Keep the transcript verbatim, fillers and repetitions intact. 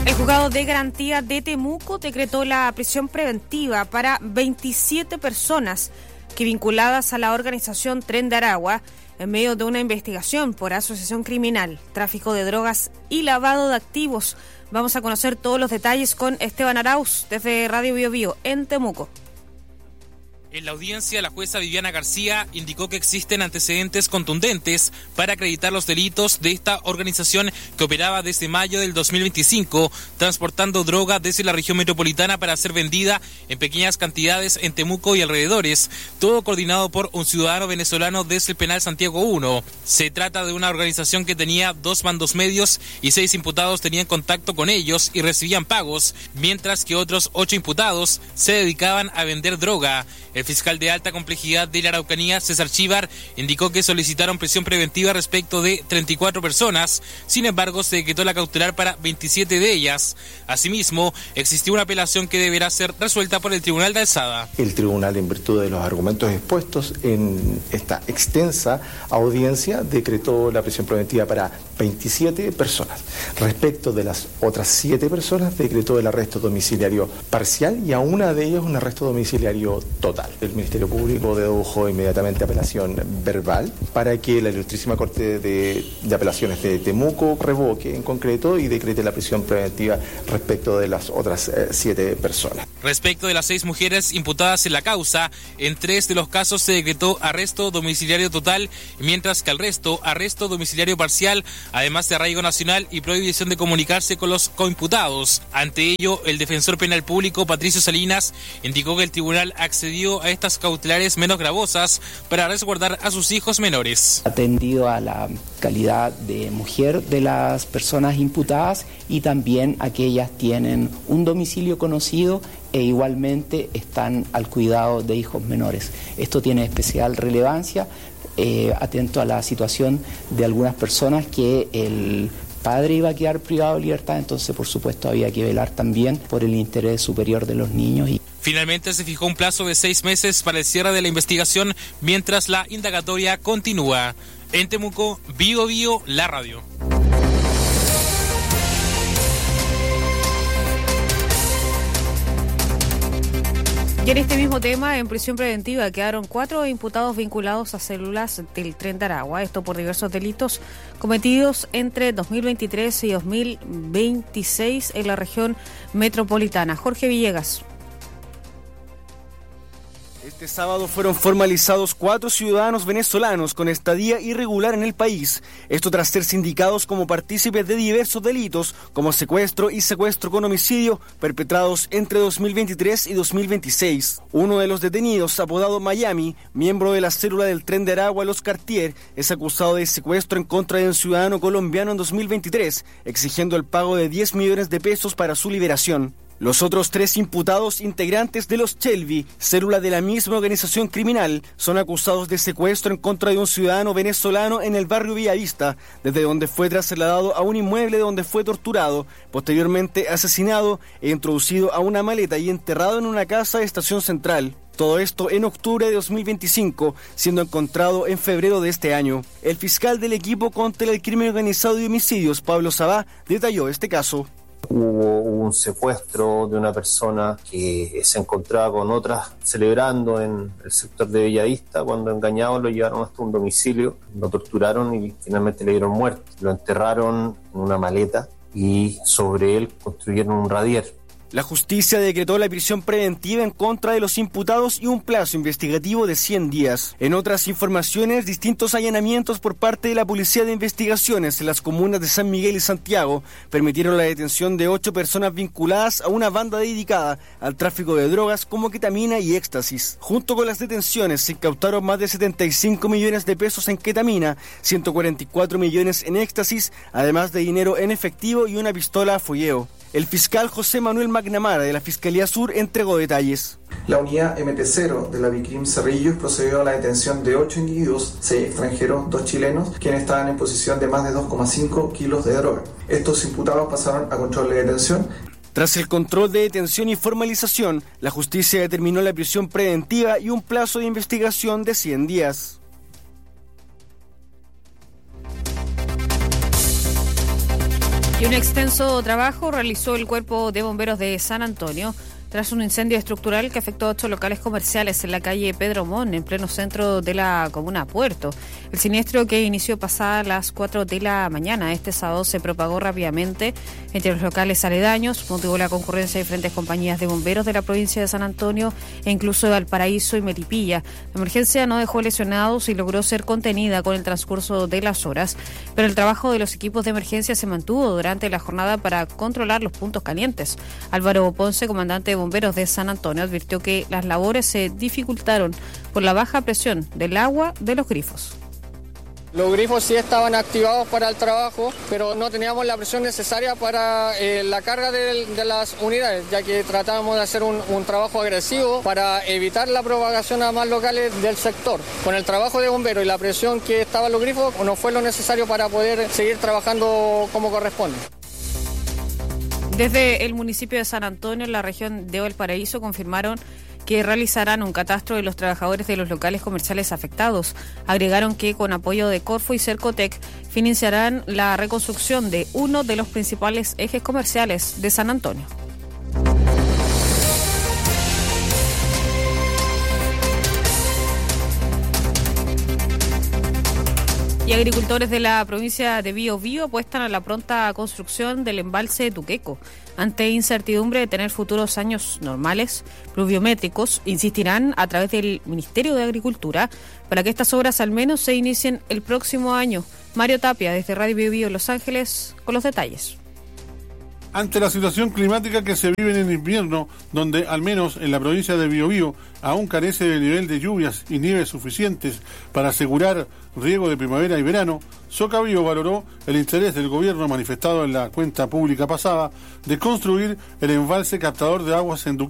El juzgado de garantía de Temuco decretó la prisión preventiva para veintisiete personas que, vinculadas a la organización Tren de Aragua, en medio de una investigación por asociación criminal, tráfico de drogas y lavado de activos. Vamos a conocer todos los detalles con Esteban Arauz desde Radio Bio Bio en Temuco. En la audiencia, la jueza Viviana García indicó que existen antecedentes contundentes para acreditar los delitos de esta organización que operaba desde mayo del dos mil veinticinco, transportando droga desde la región metropolitana para ser vendida en pequeñas cantidades en Temuco y alrededores, todo coordinado por un ciudadano venezolano desde el penal Santiago uno. Se trata de una organización que tenía dos mandos medios y seis imputados tenían contacto con ellos y recibían pagos, mientras que otros ocho imputados se dedicaban a vender droga. El fiscal de alta complejidad de la Araucanía, César Chívar, indicó que solicitaron prisión preventiva respecto de treinta y cuatro personas. Sin embargo, se decretó la cautelar para veintisiete de ellas. Asimismo, existió una apelación que deberá ser resuelta por el Tribunal de Alzada. El tribunal, en virtud de los argumentos expuestos en esta extensa audiencia, decretó la prisión preventiva para veintisiete personas. Respecto de las otras siete personas, decretó el arresto domiciliario parcial y a una de ellas un arresto domiciliario total. El Ministerio Público dedujo inmediatamente apelación verbal para que la Ilustrísima Corte de, de Apelaciones de Temuco revoque en concreto y decrete la prisión preventiva respecto de las otras eh, siete personas. Respecto de las seis mujeres imputadas en la causa, en tres de los casos se decretó arresto domiciliario total, mientras que al resto, arresto domiciliario parcial, además de arraigo nacional y prohibición de comunicarse con los coimputados. Ante ello, el defensor penal público, Patricio Salinas, indicó que el tribunal accedió a estas cautelares menos gravosas para resguardar a sus hijos menores. Atendido a la calidad de mujer de las personas imputadas y también a que ellas tienen un domicilio conocido e igualmente están al cuidado de hijos menores. Esto tiene especial relevancia, eh, atento a la situación de algunas personas que el padre iba a quedar privado de libertad, entonces por supuesto había que velar también por el interés superior de los niños. Y finalmente se fijó un plazo de seis meses para el cierre de la investigación mientras la indagatoria continúa. En Temuco, Bio Bio, la radio. Y en este mismo tema, en prisión preventiva quedaron cuatro imputados vinculados a células del Tren de Aragua, esto por diversos delitos cometidos entre dos mil veintitrés y dos mil veintiséis en la región metropolitana. Jorge Villegas. Este sábado fueron formalizados cuatro ciudadanos venezolanos con estadía irregular en el país. Esto tras ser sindicados como partícipes de diversos delitos como secuestro y secuestro con homicidio perpetrados entre dos mil veintitrés y dos mil veintiséis. Uno de los detenidos, apodado Miami, miembro de la célula del Tren de Aragua Los Cartier, es acusado de secuestro en contra de un ciudadano colombiano en dos mil veintitrés, exigiendo el pago de diez millones de pesos para su liberación. Los otros tres imputados integrantes de los Shelby, célula de la misma organización criminal, son acusados de secuestro en contra de un ciudadano venezolano en el barrio Villavista, desde donde fue trasladado a un inmueble donde fue torturado, posteriormente asesinado e introducido a una maleta y enterrado en una casa de Estación Central. Todo esto en octubre de dos mil veinticinco, siendo encontrado en febrero de este año. El fiscal del equipo contra el crimen organizado y homicidios, Pablo Sabá, detalló este caso. Hubo un secuestro de una persona que se encontraba con otras celebrando en el sector de Bellavista. Cuando engañados lo llevaron hasta un domicilio, lo torturaron y finalmente le dieron muerte. Lo enterraron en una maleta y sobre él construyeron un radier. La justicia decretó la prisión preventiva en contra de los imputados y un plazo investigativo de cien días. En otras informaciones, distintos allanamientos por parte de la Policía de Investigaciones en las comunas de San Miguel y Santiago permitieron la detención de ocho personas vinculadas a una banda dedicada al tráfico de drogas como ketamina y éxtasis. Junto con las detenciones se incautaron más de setenta y cinco millones de pesos en ketamina, ciento cuarenta y cuatro millones en éxtasis, además de dinero en efectivo y una pistola a fogueo. El fiscal José Manuel McNamara de la Fiscalía Sur entregó detalles. La unidad M T cero de la Vicrim Cerrillos procedió a la detención de ocho individuos, seis extranjeros, dos chilenos, quienes estaban en posesión de más de dos coma cinco kilos de droga. Estos imputados pasaron a control de detención. Tras el control de detención y formalización, la justicia determinó la prisión preventiva y un plazo de investigación de cien días. Y un extenso trabajo realizó el Cuerpo de Bomberos de San Antonio tras un incendio estructural que afectó a ocho locales comerciales en la calle Pedro Mon, en pleno centro de la comuna Puerto. El siniestro, que inició pasadas las cuatro de la mañana este sábado, se propagó rápidamente entre los locales aledaños, motivó la concurrencia de diferentes compañías de bomberos de la provincia de San Antonio e incluso de Valparaíso y Melipilla. La emergencia no dejó lesionados y logró ser contenida con el transcurso de las horas, pero el trabajo de los equipos de emergencia se mantuvo durante la jornada para controlar los puntos calientes. Álvaro Ponce, comandante de Bomberos de San Antonio, advirtió que las labores se dificultaron por la baja presión del agua de los grifos. Los grifos sí estaban activados para el trabajo, pero no teníamos la presión necesaria para eh, la carga de, de las unidades, ya que tratábamos de hacer un, un trabajo agresivo para evitar la propagación a más locales del sector. Con el trabajo de bomberos y la presión que estaban los grifos, no fue lo necesario para poder seguir trabajando como corresponde. Desde el municipio de San Antonio, en la región de Valparaíso, confirmaron que realizarán un catastro de los trabajadores de los locales comerciales afectados. Agregaron que con apoyo de Corfo y Cercotec financiarán la reconstrucción de uno de los principales ejes comerciales de San Antonio. Y agricultores de la provincia de Biobío apuestan a la pronta construcción del embalse de Tuqueco. Ante incertidumbre de tener futuros años normales, pluviométricos, insistirán a través del Ministerio de Agricultura para que estas obras al menos se inicien el próximo año. Mario Tapia, desde Radio Biobío Los Ángeles, con los detalles. Ante la situación climática que se vive en el invierno, donde al menos en la provincia de Biobío aún carece del nivel de lluvias y nieves suficientes para asegurar riego de primavera y verano, Socabío valoró el interés del gobierno manifestado en la cuenta pública pasada de construir el embalse captador de aguas en Tuqueco.